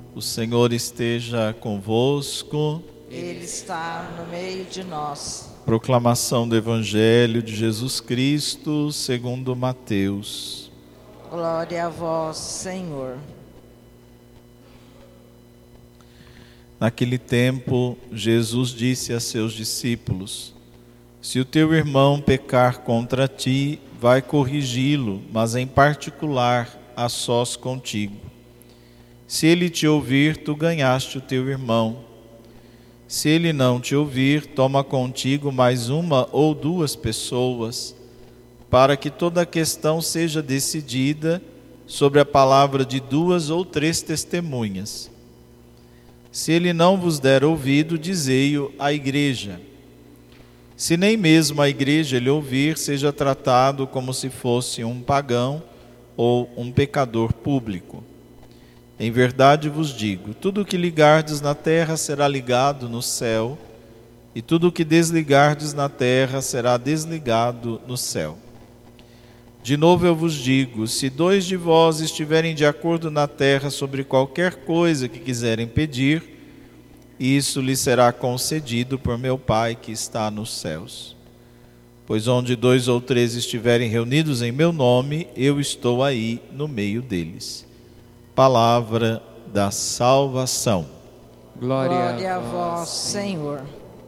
O Senhor esteja convosco. Ele está no meio de nós. Proclamação do Evangelho de Jesus Cristo segundo Mateus. Glória a vós, Senhor. Naquele tempo, Jesus disse a seus discípulos: Se o teu irmão pecar contra ti, vai corrigi-lo, mas em particular, a sós contigo. Se ele te ouvir, tu ganhaste o teu irmão. Se ele não te ouvir, toma contigo mais uma ou duas pessoas, para que toda a questão seja decidida sobre a palavra de 2 ou 3 testemunhas. Se ele não vos der ouvido, dizei-o à igreja. Se nem mesmo a igreja lhe ouvir, seja tratado como se fosse um pagão ou um pecador público. Em verdade vos digo, tudo o que ligardes na terra será ligado no céu, e tudo o que desligardes na terra será desligado no céu. De novo eu vos digo, se 2 de vós estiverem de acordo na terra sobre qualquer coisa que quiserem pedir, isso lhe será concedido por meu Pai que está nos céus. Pois onde 2 ou 3 estiverem reunidos em meu nome, eu estou aí no meio deles. Palavra da salvação. Glória a vós, Senhor.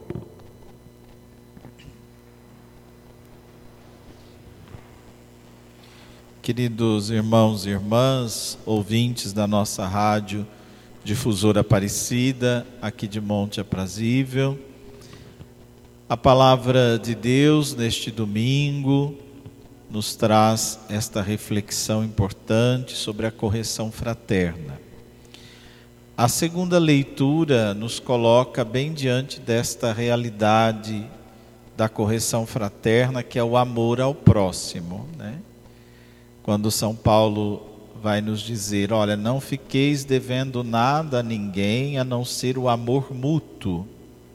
Queridos irmãos e irmãs, ouvintes da nossa rádio Difusora Aparecida, aqui de Monte Aprazível, a palavra de Deus neste domingo nos traz esta reflexão importante sobre a correção fraterna. A segunda leitura nos coloca bem diante desta realidade da correção fraterna, que é o amor ao próximo, né? Quando São Paulo vai nos dizer, olha, não fiqueis devendo nada a ninguém, a não ser o amor mútuo.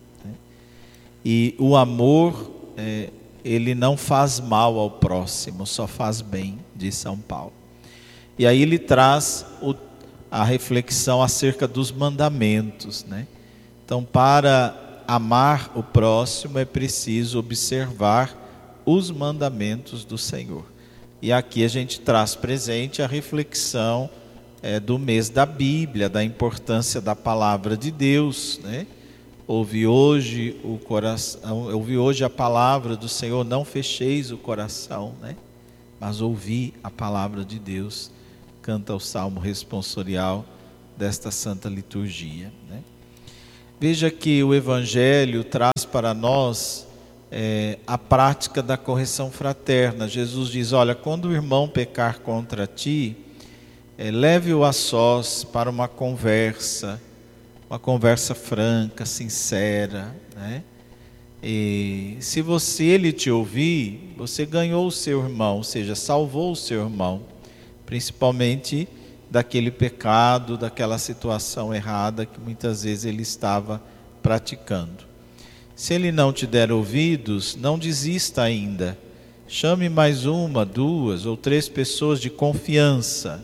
E o amor, ele não faz mal ao próximo, só faz bem, diz São Paulo. E aí ele traz a reflexão acerca dos mandamentos, né? Então, para amar o próximo é preciso observar os mandamentos do Senhor. E aqui a gente traz presente a reflexão do mês da Bíblia, da importância da palavra de Deus, né? Ouvi hoje a palavra do Senhor, não fecheis o coração, né? Mas ouvi a palavra de Deus, canta o salmo responsorial desta santa liturgia, né? Veja que o Evangelho traz para nós a prática da correção fraterna. Jesus diz, olha, quando o irmão pecar contra ti, leve-o a sós para uma conversa franca, sincera, né? E se ele te ouvir, você ganhou o seu irmão, ou seja, salvou o seu irmão, principalmente daquele pecado, daquela situação errada que muitas vezes ele estava praticando. Se ele não te der ouvidos, não desista ainda. Chame mais 1, 2 ou 3 pessoas de confiança,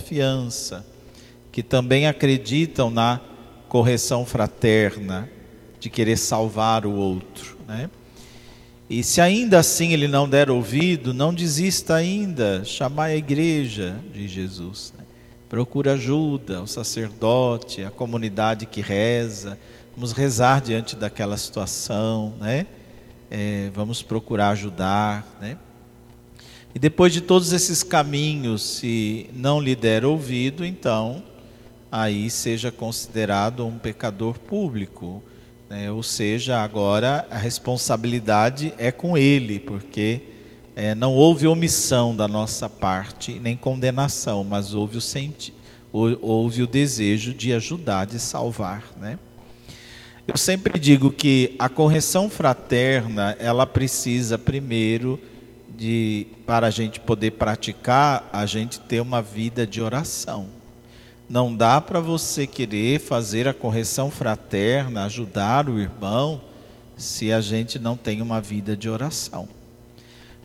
que também acreditam na correção fraterna, de querer salvar o outro, né? E se ainda assim ele não der ouvido, não desista ainda, chamai a igreja, diz Jesus, né? Procura ajuda, o sacerdote, a comunidade que reza, vamos rezar diante daquela situação, né? Vamos procurar ajudar, né? E depois de todos esses caminhos, se não lhe der ouvido, então aí seja considerado um pecador público, né? Ou seja, agora a responsabilidade é com ele, porque não houve omissão da nossa parte, nem condenação, mas houve o desejo de ajudar, de salvar, né? Eu sempre digo que a correção fraterna, ela precisa primeiro para a gente poder praticar, a gente ter uma vida de oração. Não dá para você querer fazer a correção fraterna, ajudar o irmão, se a gente não tem uma vida de oração.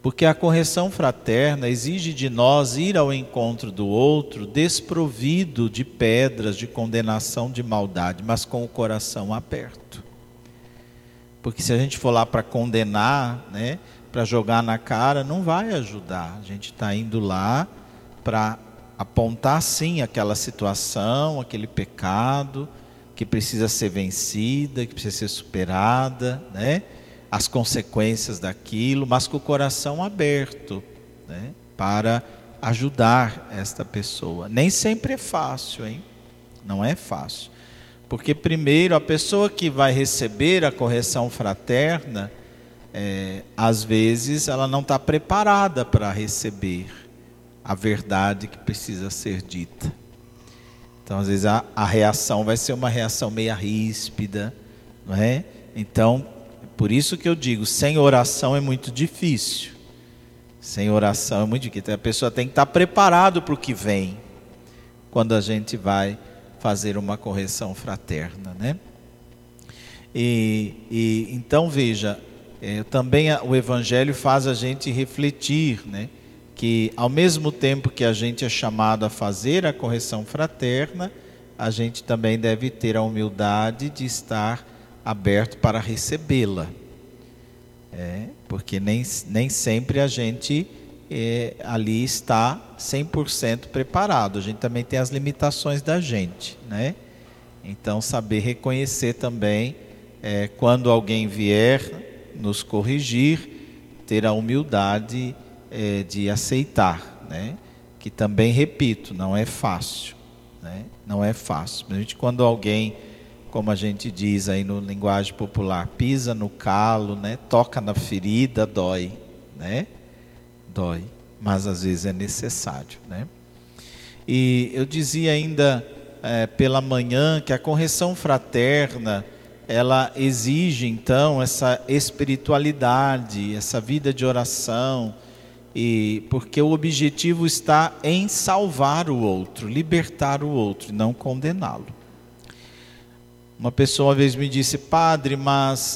Porque a correção fraterna exige de nós ir ao encontro do outro desprovido de pedras, de condenação, de maldade, mas com o coração aberto. Porque se a gente for lá para condenar, né, para jogar na cara, não vai ajudar. A gente está indo lá para apontar sim aquela situação, aquele pecado que precisa ser vencida, que precisa ser superada, né? As consequências daquilo, mas com o coração aberto, né? Para ajudar esta pessoa. Nem sempre é fácil, hein? Não é fácil. Porque primeiro a pessoa que vai receber a correção fraterna, às vezes ela não está preparada para receber a verdade que precisa ser dita. Então às vezes a reação vai ser uma reação meio ríspida, não é? Então, por isso que eu digo, sem oração é muito difícil. Sem oração é muito difícil. A pessoa tem que estar preparada para o que vem, quando a gente vai fazer uma correção fraterna, né? Então veja, também o Evangelho faz a gente refletir, né? Que ao mesmo tempo que a gente é chamado a fazer a correção fraterna, a gente também deve ter a humildade de estar aberto para recebê-la. Porque nem sempre a gente ali está 100% preparado. A gente também tem as limitações da gente, né? Então saber reconhecer também, quando alguém vier nos corrigir, ter a humildade de aceitar, né? Que também, repito, não é fácil, né? Não é fácil. Quando alguém, como a gente diz aí no linguagem popular, pisa no calo, né? Toca na ferida, dói, né? Dói, mas às vezes é necessário, né? E eu dizia ainda pela manhã que a correção fraterna, ela exige então essa espiritualidade, essa vida de oração, porque o objetivo está em salvar o outro, libertar o outro, e não condená-lo. Uma pessoa uma vez me disse: padre, mas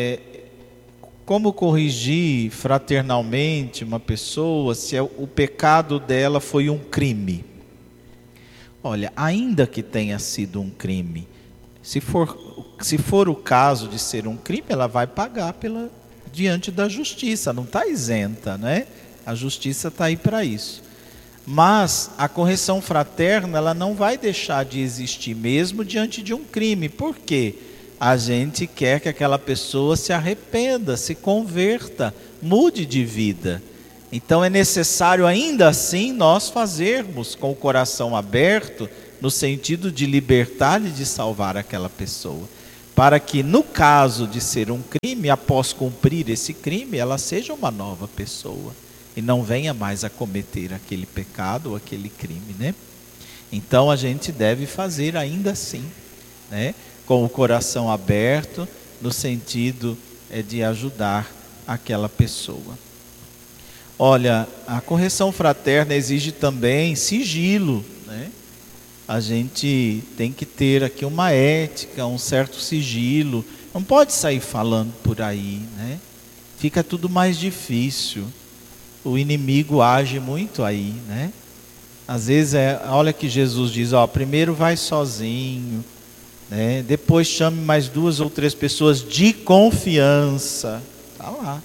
como corrigir fraternalmente uma pessoa se o pecado dela foi um crime? Olha, ainda que tenha sido um crime, se for o caso de ser um crime, ela vai pagar diante da justiça, não está isenta, né? A justiça está aí para isso. Mas a correção fraterna, ela não vai deixar de existir mesmo diante de um crime. Por quê? A gente quer que aquela pessoa se arrependa, se converta, mude de vida. Então é necessário ainda assim nós fazermos com o coração aberto, no sentido de libertar e de salvar aquela pessoa, para que no caso de ser um crime, após cumprir esse crime, ela seja uma nova pessoa e não venha mais a cometer aquele pecado ou aquele crime, né? Então a gente deve fazer ainda assim, né? Com o coração aberto, no sentido de ajudar aquela pessoa. Olha, a correção fraterna exige também sigilo, né? A gente tem que ter aqui uma ética, um certo sigilo. Não pode sair falando por aí, né? Fica tudo mais difícil. O inimigo age muito aí, né? Às vezes, olha que Jesus diz, primeiro vai sozinho, né? Depois chame mais 2 ou 3 pessoas de confiança. Está lá.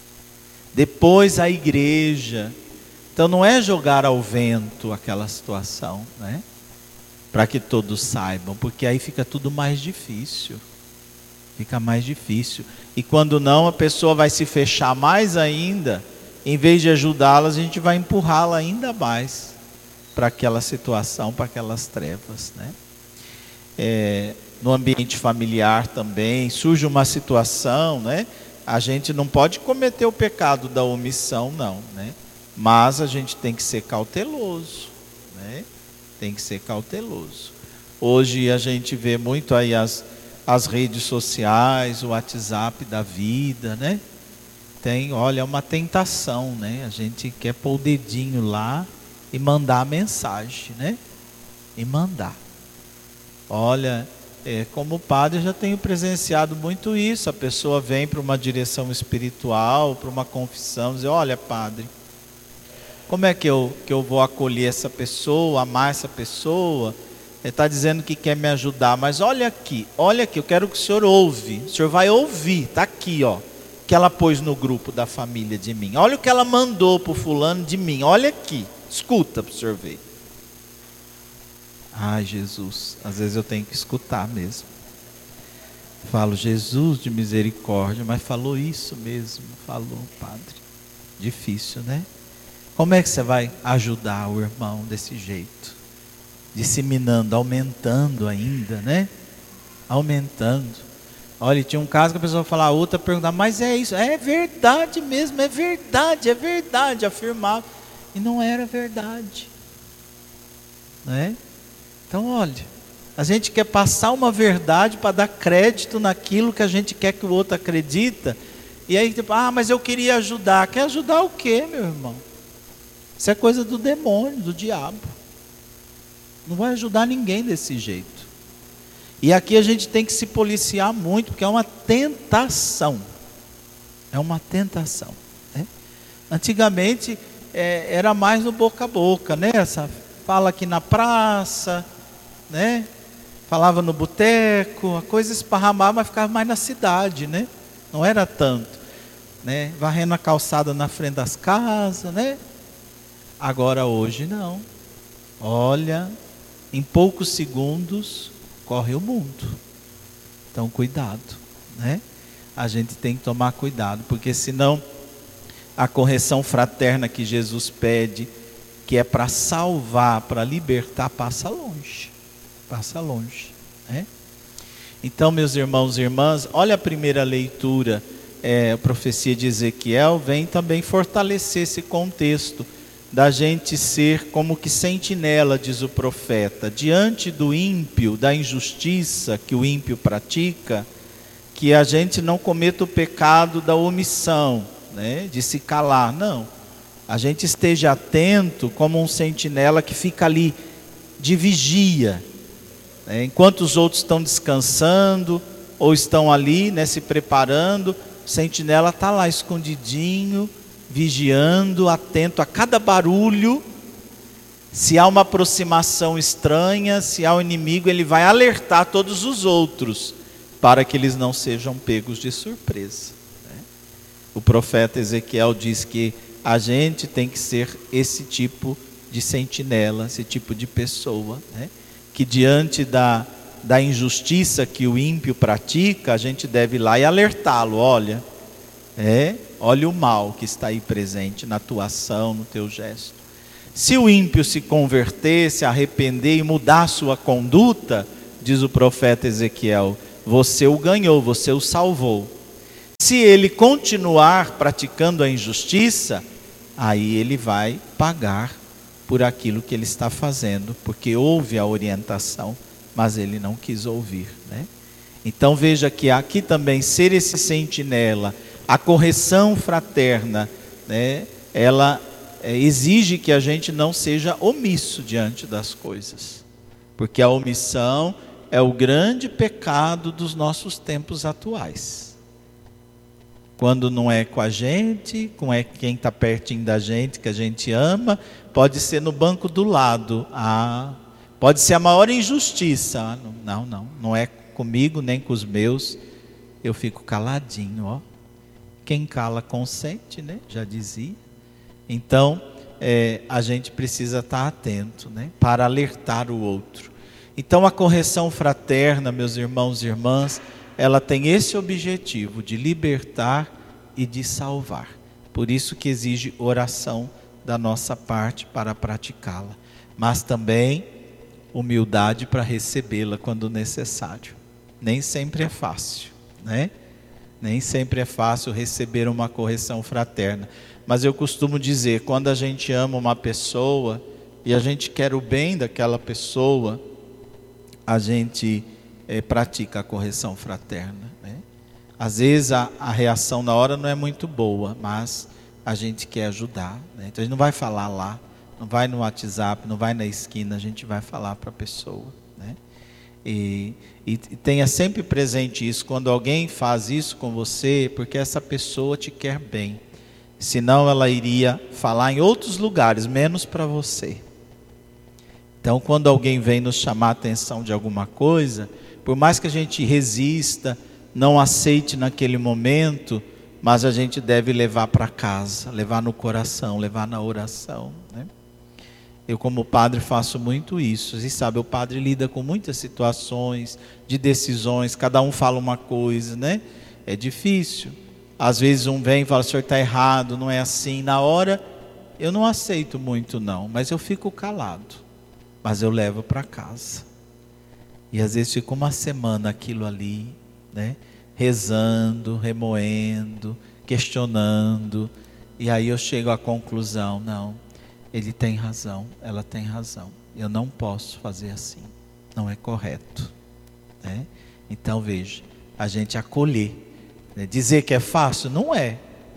Depois a igreja. Então não é jogar ao vento aquela situação, né? Para que todos saibam, porque aí fica tudo mais difícil. Fica mais difícil. E quando não, a pessoa vai se fechar mais ainda. Em vez de ajudá-las, a gente vai empurrá-la ainda mais para aquela situação, para aquelas trevas, né? No ambiente familiar também surge uma situação, né? A gente não pode cometer o pecado da omissão, não, né? Mas a gente tem que ser cauteloso, né? Tem que ser cauteloso. Hoje a gente vê muito aí as redes sociais, o WhatsApp da vida, né? Olha, é uma tentação, né? A gente quer pôr o dedinho lá e mandar a mensagem, né? E mandar. Olha, Como padre, eu já tenho presenciado muito isso. A pessoa vem para uma direção espiritual, para uma confissão, diz: olha, padre, como é que eu vou acolher essa pessoa, amar essa pessoa? Ele está dizendo que quer me ajudar, mas olha aqui, eu quero que o senhor ouve. O senhor vai ouvir, está aqui, ó, que ela pôs no grupo da família de mim. Olha o que ela mandou para o fulano de mim, olha aqui, escuta para o senhor ver. Ai, Jesus, às vezes eu tenho que escutar mesmo. Falo: Jesus de misericórdia, mas falou isso mesmo, falou, padre. Difícil, né? Como é que você vai ajudar o irmão desse jeito? Disseminando, aumentando ainda, né? Aumentando. Olha, tinha um caso que a pessoa falava, a outra perguntava: mas é isso? É verdade mesmo, é verdade, afirmava. E não era verdade, né? Então, olha, a gente quer passar uma verdade para dar crédito naquilo que a gente quer que o outro acredita. E aí, tipo, mas eu queria ajudar. Quer ajudar o quê, meu irmão? Isso é coisa do demônio, do diabo. Não vai ajudar ninguém desse jeito. E aqui a gente tem que se policiar muito, porque é uma tentação. É uma tentação, né? Antigamente era mais no boca a boca, né? Essa fala aqui na praça, né? Falava no boteco, a coisa esparramava, mas ficava mais na cidade, né? Não era tanto, né? Varrendo a calçada na frente das casas, né? Agora hoje não. Olha, em poucos segundos corre o mundo. Então cuidado, né? A gente tem que tomar cuidado, porque senão a correção fraterna que Jesus pede, que é para salvar, para libertar, passa longe, né? Então, meus irmãos e irmãs, olha a primeira leitura, a profecia de Ezequiel vem também fortalecer esse contexto da gente ser como que sentinela, diz o profeta, diante do ímpio, da injustiça que o ímpio pratica, que a gente não cometa o pecado da omissão, né, de se calar, não. A gente esteja atento como um sentinela que fica ali de vigia, né, enquanto os outros estão descansando ou estão ali, né, se preparando, o sentinela está lá escondidinho, vigiando, atento a cada barulho. Se há uma aproximação estranha, se há um inimigo, ele vai alertar todos os outros, para que eles não sejam pegos de surpresa, né? O profeta Ezequiel diz que a gente tem que ser esse tipo de sentinela, esse tipo de pessoa, né? Que diante da injustiça que o ímpio pratica, a gente deve ir lá e alertá-lo: olha, olha o mal que está aí presente na tua ação, no teu gesto. Se o ímpio se converter, se arrepender e mudar sua conduta, diz o profeta Ezequiel, você o ganhou, você o salvou. Se ele continuar praticando a injustiça, aí ele vai pagar por aquilo que ele está fazendo, porque houve a orientação, mas ele não quis ouvir, né? Então veja que aqui também ser esse sentinela, a correção fraterna, né, ela exige que a gente não seja omisso diante das coisas, porque a omissão é o grande pecado dos nossos tempos atuais. Quando não é com a gente, quem está pertinho da gente, que a gente ama, pode ser no banco do lado, pode ser a maior injustiça, não é comigo nem com os meus, eu fico caladinho, ó. Quem cala consente, né? Já dizia. Então, a gente precisa estar atento, né, para alertar o outro. Então, a correção fraterna, meus irmãos e irmãs, ela tem esse objetivo de libertar e de salvar. Por isso que exige oração da nossa parte para praticá-la, mas também humildade para recebê-la quando necessário. Nem sempre é fácil, né? Nem sempre é fácil receber uma correção fraterna. Mas eu costumo dizer, quando a gente ama uma pessoa e a gente quer o bem daquela pessoa, a gente pratica a correção fraterna, né? Às vezes a reação na hora não é muito boa, mas a gente quer ajudar, né? Então a gente não vai falar lá, não vai no WhatsApp, não vai na esquina, a gente vai falar para a pessoa, né? E tenha sempre presente isso, quando alguém faz isso com você, porque essa pessoa te quer bem. Senão ela iria falar em outros lugares, menos para você. Então, quando alguém vem nos chamar a atenção de alguma coisa, por mais que a gente resista, não aceite naquele momento, mas a gente deve levar para casa, levar no coração, levar na oração, né? Eu, como padre, faço muito isso. E sabe, o padre lida com muitas situações de decisões, cada um fala uma coisa, né? É difícil. Às vezes um vem e fala, o senhor está errado, não é assim. Na hora, eu não aceito muito não, mas eu fico calado. Mas eu levo para casa. E às vezes fica uma semana aquilo ali, né? Rezando, remoendo, questionando. E aí eu chego à conclusão, não, ele tem razão, ela tem razão. Eu não posso fazer assim, não é correto, né? Então veja, a gente acolher, né? Dizer que é fácil, não é?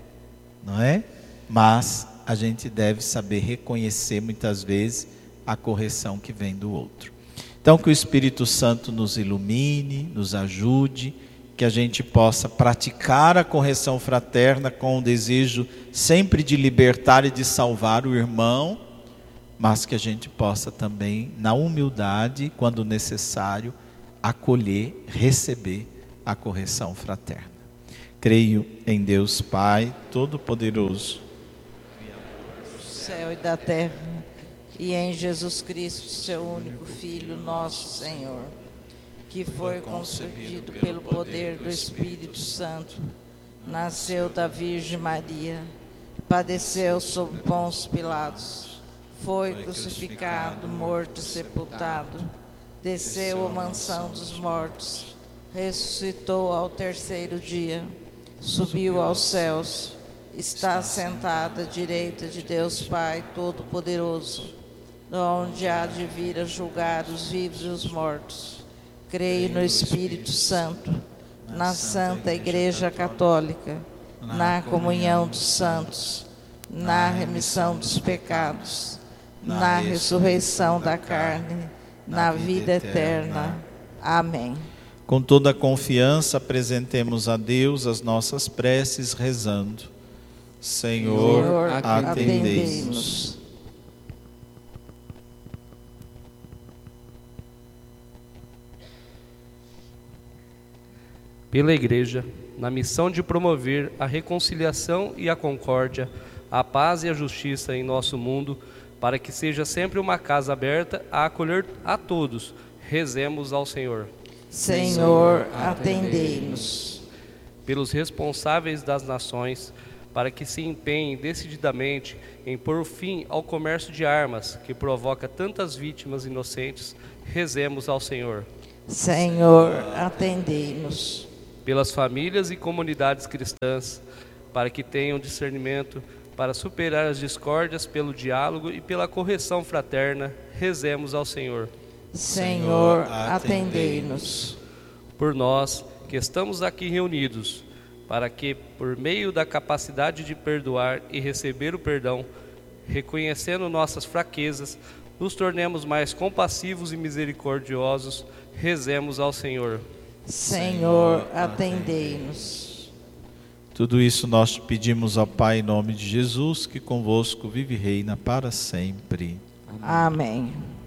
Mas a gente deve saber reconhecer muitas vezes a correção que vem do outro. Então que o Espírito Santo nos ilumine, nos ajude, que a gente possa praticar a correção fraterna com o desejo sempre de libertar e de salvar o irmão, mas que a gente possa também, na humildade, quando necessário, acolher, receber a correção fraterna. Creio em Deus Pai Todo-Poderoso, do céu e da terra, e em Jesus Cristo, seu único Filho, nosso Senhor, que foi concebido pelo poder do Espírito Santo, nasceu da Virgem Maria, padeceu sob Pôncio Pilatos, foi crucificado, morto e sepultado, desceu à mansão dos mortos, ressuscitou ao terceiro dia, subiu aos céus, está sentado à direita de Deus Pai Todo-Poderoso, onde há de vir a julgar os vivos e os mortos. Creio no Espírito Santo, na Santa Igreja Católica, na comunhão dos santos, na remissão dos pecados, na ressurreição da carne, na vida eterna. Amém. Com toda a confiança apresentemos a Deus as nossas preces rezando. Senhor, atendei-nos. Pela Igreja, na missão de promover a reconciliação e a concórdia, a paz e a justiça em nosso mundo, para que seja sempre uma casa aberta a acolher a todos, rezemos ao Senhor. Senhor, atendei-nos. Pelos responsáveis das nações, para que se empenhem decididamente em pôr fim ao comércio de armas, que provoca tantas vítimas inocentes, rezemos ao Senhor. Senhor, atendei-nos. Pelas famílias e comunidades cristãs, para que tenham discernimento para superar as discórdias pelo diálogo e pela correção fraterna, rezemos ao Senhor. Senhor, atendei-nos. Por nós que estamos aqui reunidos, para que, por meio da capacidade de perdoar e receber o perdão, reconhecendo nossas fraquezas, nos tornemos mais compassivos e misericordiosos, rezemos ao Senhor. Senhor, atendei-nos. Tudo isso nós pedimos ao Pai em nome de Jesus, que convosco vive e reina para sempre. Amém.